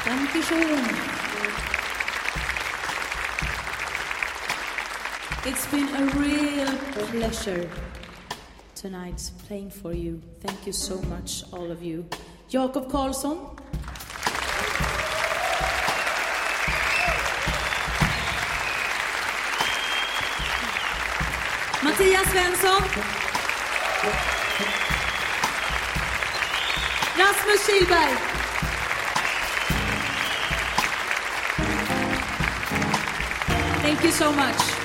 Dankeschön. It's been a real pleasure tonight playing for you. Thank you so much, all of you. Jakob Karlsson. Mattias Svensson. Rasmus Kihlberg. Thank you so much.